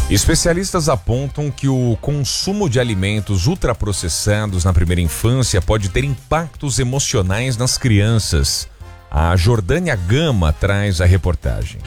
Especialistas apontam que o consumo de alimentos ultraprocessados na primeira infância pode ter impactos emocionais nas crianças. A Jordânia Gama traz a reportagem.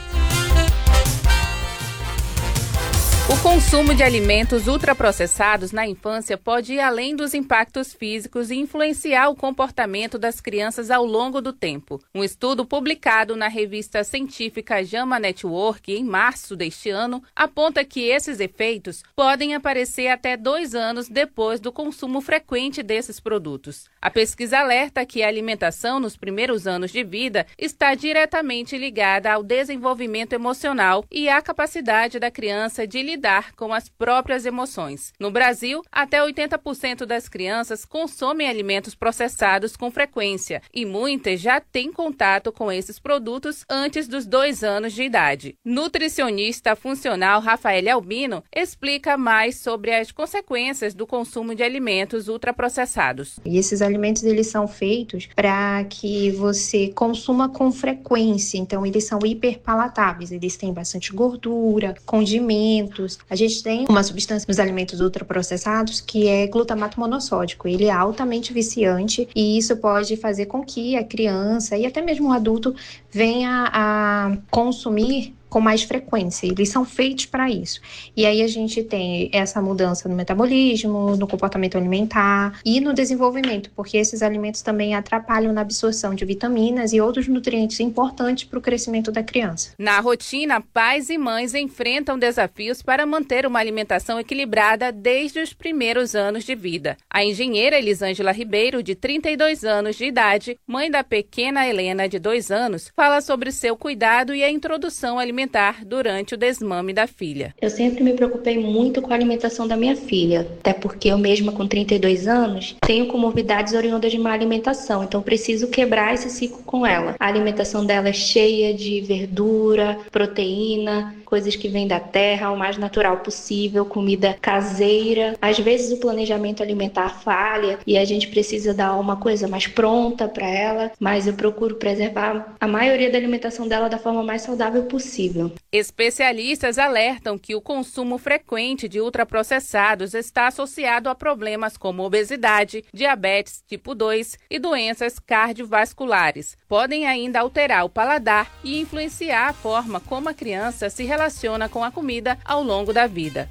O consumo de alimentos ultraprocessados na infância pode ir além dos impactos físicos e influenciar o comportamento das crianças ao longo do tempo. Um estudo publicado na revista científica JAMA Network em março deste ano aponta que esses efeitos podem aparecer até 2 anos depois do consumo frequente desses produtos. A pesquisa alerta que a alimentação nos primeiros anos de vida está diretamente ligada ao desenvolvimento emocional e à capacidade da criança de lidar com as próprias emoções. No Brasil, até 80% das crianças consomem alimentos processados com frequência e muitas já têm contato com esses produtos antes dos 2 anos de idade. Nutricionista funcional Rafael Albino explica mais sobre as consequências do consumo de alimentos ultraprocessados. E esses alimentos, eles são feitos para que você consuma com frequência, então eles são hiperpalatáveis, eles têm bastante gordura, condimentos. A gente tem uma substância nos alimentos ultraprocessados que é glutamato monossódico. Ele é altamente viciante e isso pode fazer com que a criança e até mesmo o adulto venha a consumir com mais frequência. Eles são feitos para isso. E aí a gente tem essa mudança no metabolismo, no comportamento alimentar e no desenvolvimento, porque esses alimentos também atrapalham na absorção de vitaminas e outros nutrientes importantes para o crescimento da criança. Na rotina, pais e mães enfrentam desafios para manter uma alimentação equilibrada desde os primeiros anos de vida. A engenheira Elisângela Ribeiro, de 32 anos de idade, mãe da pequena Helena, de 2 anos, fala sobre seu cuidado e a introdução alimentar durante o desmame da filha. Eu sempre me preocupei muito com a alimentação da minha filha, até porque eu mesma com 32 anos tenho comorbidades oriundas de má alimentação, então preciso quebrar esse ciclo com ela. A alimentação dela é cheia de verdura, proteína, coisas que vêm da terra, o mais natural possível, comida caseira. Às vezes o planejamento alimentar falha e a gente precisa dar uma coisa mais pronta para ela, mas eu procuro preservar a maioria da alimentação dela da forma mais saudável possível. Especialistas alertam que o consumo frequente de ultraprocessados está associado a problemas como obesidade, diabetes tipo 2 e doenças cardiovasculares. Podem ainda alterar o paladar e influenciar a forma como a criança se relaciona com a comida ao longo da vida.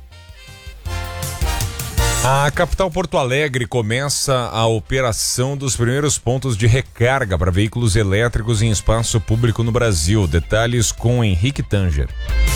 A capital Porto Alegre começa a operação dos primeiros pontos de recarga para veículos elétricos em espaço público no Brasil. Detalhes com Henrique Tanger.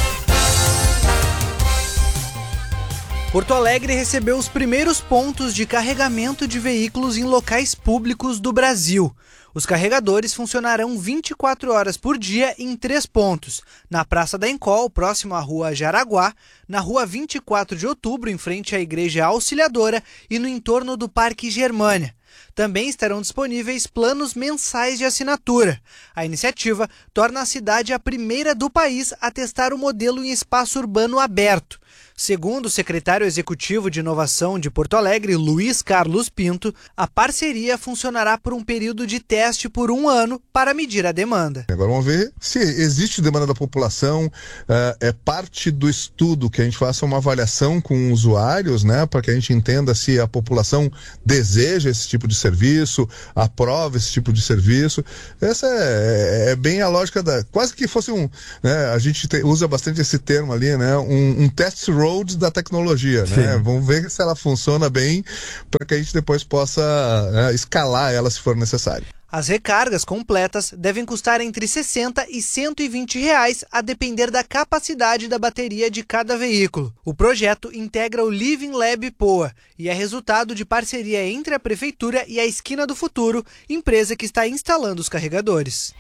Porto Alegre recebeu os primeiros pontos de carregamento de veículos em locais públicos do Brasil. Os carregadores funcionarão 24 horas por dia em 3 pontos: na Praça da Encol, próximo à Rua Jaraguá, na Rua 24 de Outubro, em frente à Igreja Auxiliadora, e no entorno do Parque Germânia. Também estarão disponíveis planos mensais de assinatura. A iniciativa torna a cidade a primeira do país a testar o modelo em espaço urbano aberto. Segundo o secretário executivo de Inovação de Porto Alegre, Luiz Carlos Pinto, a parceria funcionará por um período de teste por 1 ano para medir a demanda. Agora vamos ver se existe demanda da população. É parte do estudo que a gente faça uma avaliação com usuários, né, para que a gente entenda se a população deseja esse tipo de serviço, aprova esse tipo de serviço. Essa é bem a lógica da... Quase que fosse né, a gente usa bastante esse termo ali, né, um test road da tecnologia, né? Vamos ver se ela funciona bem para que a gente depois possa escalar ela se for necessário. As recargas completas devem custar entre R$ 60 e R$ 120, a depender da capacidade da bateria de cada veículo. O projeto integra o Living Lab Poa e é resultado de parceria entre a Prefeitura e a Esquina do Futuro, empresa que está instalando os carregadores.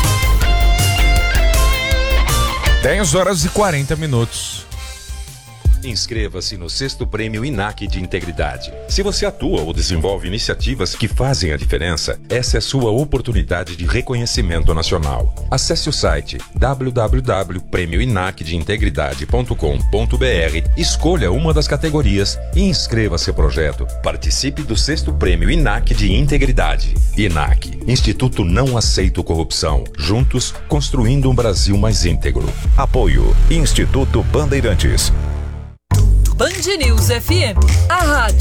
10 horas e 40 minutos. Inscreva-se no 6º Prêmio INAC de Integridade. Se você atua ou desenvolve iniciativas que fazem a diferença, essa é a sua oportunidade de reconhecimento nacional. Acesse o site www.premioinacdeintegridade.com.br, escolha uma das categorias e inscreva seu projeto. Participe do 6º Prêmio INAC de Integridade. INAC, Instituto Não Aceito Corrupção. Juntos, construindo um Brasil mais íntegro. Apoio Instituto Bandeirantes. Band News FM, a rádio